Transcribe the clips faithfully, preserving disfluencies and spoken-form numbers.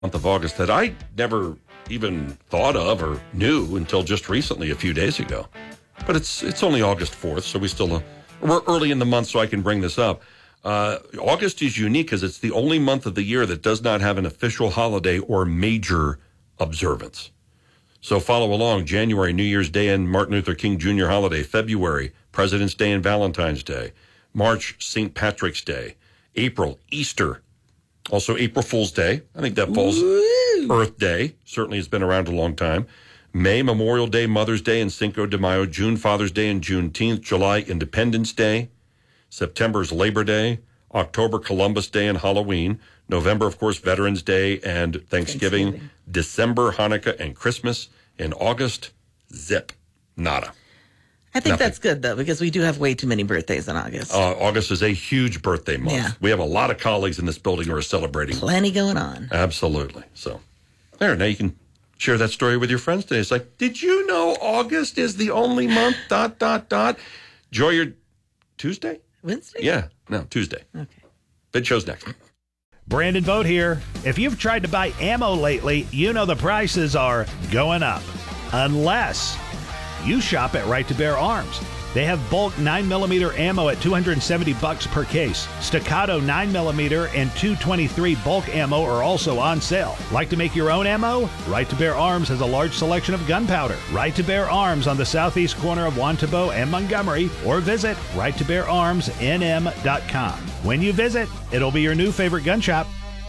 month of August that I never even thought of or knew until just recently, a few days ago. But it's it's only August fourth, so we still uh, we're early in the month, so I can bring this up. Uh, August is unique because it's the only month of the year that does not have an official holiday or major observance. So follow along: January, New Year's Day and Martin Luther King Junior holiday; February, President's Day and Valentine's Day; March, Saint Patrick's Day; April, Easter. Also, April Fool's Day. I think that falls Woo! Earth Day. Certainly has been around a long time. May, Memorial Day, Mother's Day, and Cinco de Mayo. June, Father's Day and Juneteenth. July, Independence Day. September's Labor Day. October, Columbus Day and Halloween. November, of course, Veterans Day and Thanksgiving. Thanksgiving. December, Hanukkah and Christmas. In August, zip. Nada. I think Nothing. That's good, though, because we do have way too many birthdays in August. Uh, August is a huge birthday month. Yeah. We have a lot of colleagues in this building who are celebrating. Plenty going on. Absolutely. So, there, now you can share that story with your friends today. It's like, did you know August is the only month, dot, dot, dot? Enjoy your Tuesday? Wednesday? Yeah, no, Tuesday. Okay. Big show's next. Brandon Vogt here. If you've tried to buy ammo lately, you know the prices are going up. Unless you shop at Right to Bear Arms. They have bulk nine millimeter ammo at two hundred seventy bucks per case. Staccato nine millimeter and two twenty-three bulk ammo are also on sale. Like to make your own ammo? Right to Bear Arms has a large selection of gunpowder. Right to Bear Arms on the southeast corner of Wantabo and Montgomery, or visit right to bear arms n m dot com. When you visit, it'll be your new favorite gun shop.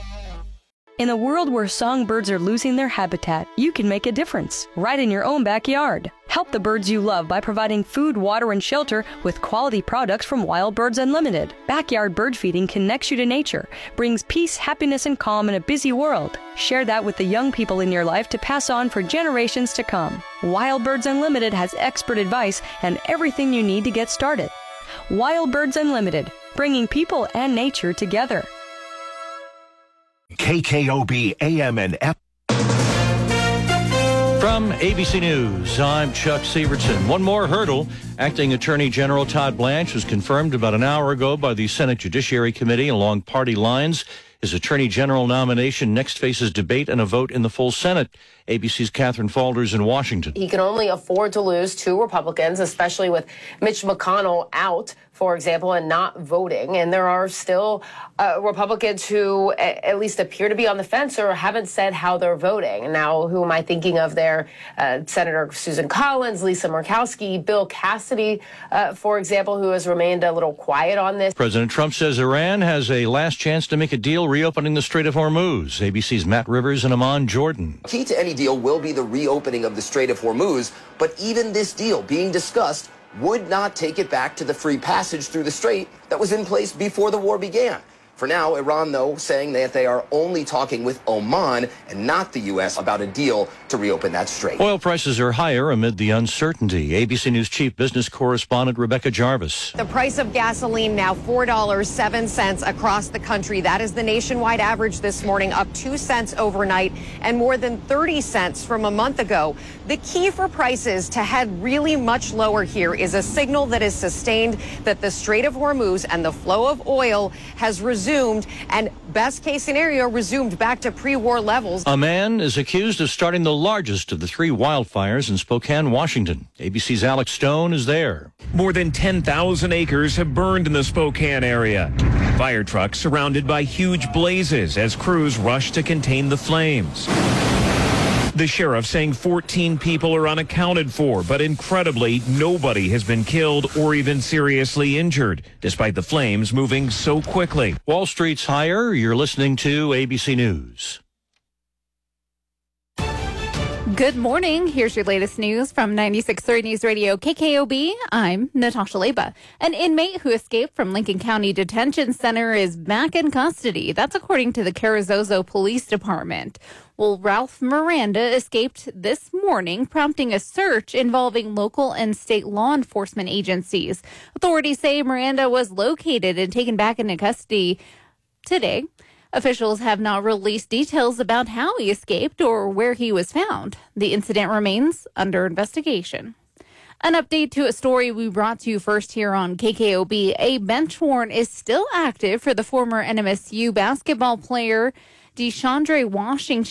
In a world where songbirds are losing their habitat, you can make a difference right in your own backyard. Help the birds you love by providing food, water, and shelter with quality products from Wild Birds Unlimited. Backyard bird feeding connects you to nature, brings peace, happiness, and calm in a busy world. Share that with the young people in your life to pass on for generations to come. Wild Birds Unlimited has expert advice and everything you need to get started. Wild Birds Unlimited, bringing people and nature together. K K O B A M and F. From A B C News, I'm Chuck Severson. One more hurdle. Acting Attorney General Todd Blanche was confirmed about an hour ago by the Senate Judiciary Committee along party lines. His Attorney General nomination next faces debate and a vote in the full Senate. A B C's Catherine Faulders in Washington. He can only afford to lose two Republicans, especially with Mitch McConnell out, for example, and not voting. And there are still uh, Republicans who a- at least appear to be on the fence or haven't said how they're voting. And now, who am I thinking of there? Uh, Senator Susan Collins, Lisa Murkowski, Bill Cassidy, uh, for example, who has remained a little quiet on this. President Trump says Iran has a last chance to make a deal reopening the Strait of Hormuz. A B C's Matt Rivers and Amon Jordan. Key to any deal will be the reopening of the Strait of Hormuz, but even this deal being discussed would not take it back to the free passage through the strait that was in place before the war began. For now, Iran, though, saying that they are only talking with Oman and not the U S about a deal to reopen that strait. Oil prices are higher amid the uncertainty. A B C News chief business correspondent Rebecca Jarvis. The price of gasoline now four dollars and seven cents across the country. That is the nationwide average this morning, up two cents overnight and more than thirty cents from a month ago. The key for prices to head really much lower here is a signal that is sustained that the Strait of Hormuz and the flow of oil has resumed and best case scenario resumed back to pre-war levels. A man is accused of starting the largest of the three wildfires in Spokane, Washington. A B C's Alex Stone is there. More than ten thousand acres have burned in the Spokane area. Fire trucks surrounded by huge blazes as crews rush to contain the flames. The sheriff saying fourteen people are unaccounted for, but incredibly, nobody has been killed or even seriously injured, despite the flames moving so quickly. Wall Street's higher. You're listening to A B C News. Good morning. Here's your latest news from ninety-six point three News Radio K K O B. I'm Natasha Leba. An inmate who escaped from Lincoln County Detention Center is back in custody. That's according to the Carrizozo Police Department. Well, Ralph Miranda escaped this morning, prompting a search involving local and state law enforcement agencies. Authorities say Miranda was located and taken back into custody today. Officials have not released details about how he escaped or where he was found. The incident remains under investigation. An update to a story we brought to you first here on K K O B. A bench warrant is still active for the former N M S U basketball player DeShondre Washington